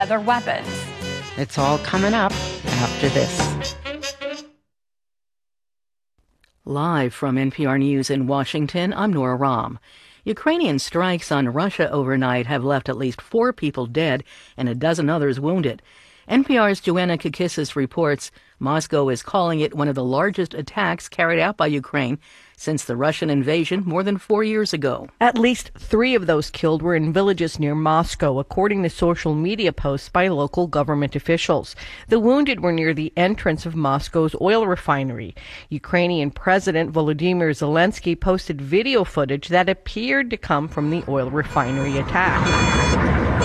other weapons. It's all coming up after this. Live from NPR News in Washington, I'm Nora Rahm. Ukrainian strikes on Russia overnight have left at least 4 people dead and a dozen others wounded. NPR's Joanna Kakissis reports Moscow is calling it one of the largest attacks carried out by Ukraine since the Russian invasion more than 4 years ago. At least 3 of those killed were in villages near Moscow, according to social media posts by local government officials. The wounded were near the entrance of Moscow's oil refinery. Ukrainian President Volodymyr Zelensky posted video footage that appeared to come from the oil refinery attack.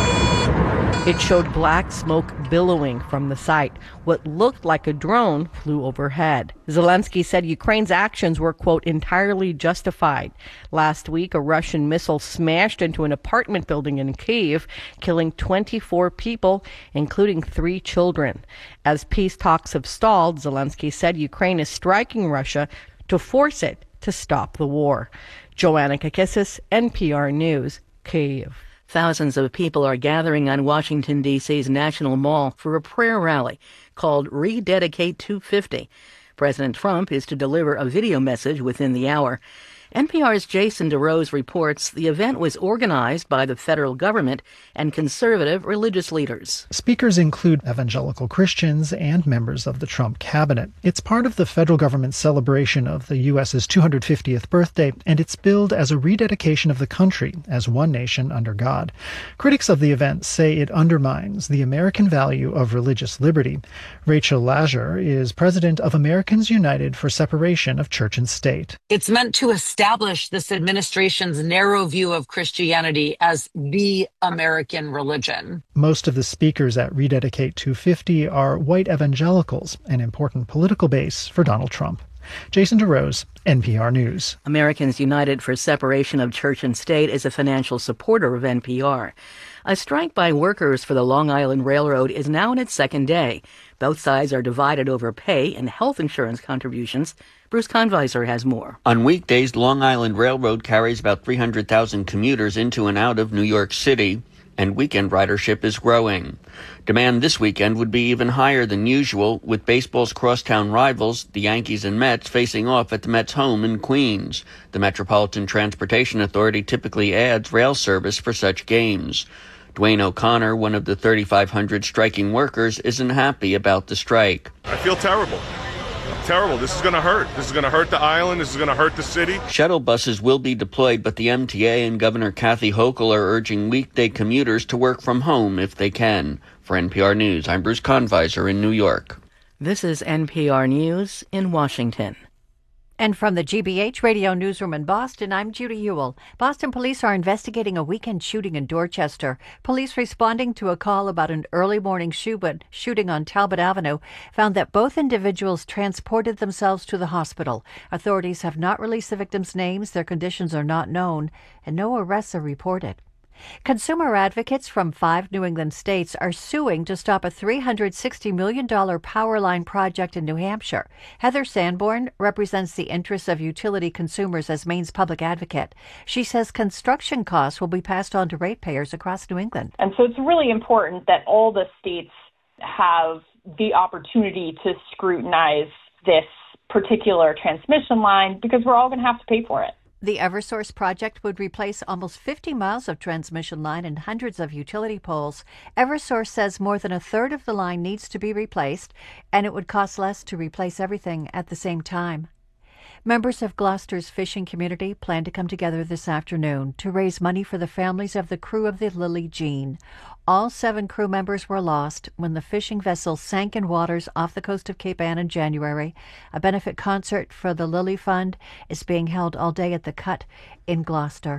It showed black smoke billowing from the site. What looked like a drone flew overhead. Zelensky said Ukraine's actions were, quote, entirely justified. Last week, a Russian missile smashed into an apartment building in Kyiv, killing 24 people, including 3 children. As peace talks have stalled, Zelensky said Ukraine is striking Russia to force it to stop the war. Joanna Kakissis, NPR News, Kyiv. Thousands of people are gathering on Washington, D.C.'s National Mall for a prayer rally called Rededicate 250. President Trump is to deliver a video message within the hour. NPR's Jason DeRose reports the event was organized by the federal government and conservative religious leaders. Speakers include evangelical Christians and members of the Trump cabinet. It's part of the federal government's celebration of the U.S.'s 250th birthday, and it's billed as a rededication of the country as one nation under God. Critics of the event say it undermines the American value of religious liberty. Rachel Lajer is president of Americans United for Separation of Church and State. It's meant to establish this administration's narrow view of Christianity as the American religion. Most of the speakers at Rededicate 250 are white evangelicals, an important political base for Donald Trump. Jason DeRose, NPR News. Americans United for Separation of Church and State is a financial supporter of NPR. A strike by workers for the Long Island Railroad is now in its second day. Both sides are divided over pay and health insurance contributions. Bruce Conviser has more. On weekdays, Long Island Railroad carries about 300,000 commuters into and out of New York City, and weekend ridership is growing. Demand this weekend would be even higher than usual, with baseball's crosstown rivals, the Yankees and Mets, facing off at the Mets' home in Queens. The Metropolitan Transportation Authority typically adds rail service for such games. Dwayne O'Connor, one of the 3,500 striking workers, isn't happy about the strike. I feel terrible. Terrible. This is going to hurt. This is going to hurt the island. This is going to hurt the city. Shuttle buses will be deployed, but the MTA and Governor Kathy Hochul are urging weekday commuters to work from home if they can. For NPR News, I'm Bruce Conviser in New York. This is NPR News in Washington. And from the GBH Radio Newsroom in Boston, I'm Judy Ewell. Boston police are investigating a weekend shooting in Dorchester. Police responding to a call about an early morning shooting on Talbot Avenue found that both individuals transported themselves to the hospital. Authorities have not released the victims' names, their conditions are not known, and no arrests are reported. Consumer advocates from 5 New England states are suing to stop a $360 million power line project in New Hampshire. Heather Sanborn represents the interests of utility consumers as Maine's public advocate. She says construction costs will be passed on to ratepayers across New England. And so it's really important that all the states have the opportunity to scrutinize this particular transmission line because we're all going to have to pay for it. The Eversource project would replace almost 50 miles of transmission line and hundreds of utility poles. Eversource says more than a third of the line needs to be replaced, and it would cost less to replace everything at the same time. Members of Gloucester's fishing community plan to come together this afternoon to raise money for the families of the crew of the Lily Jean. All 7 crew members were lost when the fishing vessel sank in waters off the coast of Cape Ann in January. A benefit concert for the Lily Fund is being held all day at the Cut in Gloucester.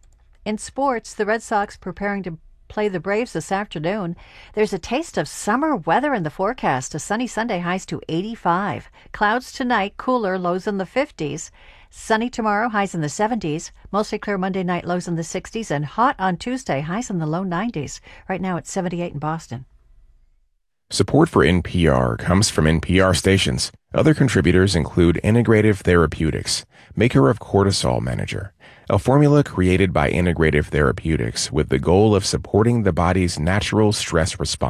In sports, the Red Sox preparing to play the Braves this afternoon. There's a taste of summer weather in the forecast. A sunny Sunday, highs to 85. Clouds tonight, cooler, lows in the 50s. Sunny tomorrow, highs in the 70s. Mostly clear Monday night, lows in the 60s. And hot on Tuesday, highs in the low 90s. Right now it's 78 in Boston. Support for NPR comes from NPR stations. Other contributors include Integrative Therapeutics, maker of Cortisol Manager, a formula created by Integrative Therapeutics with the goal of supporting the body's natural stress response.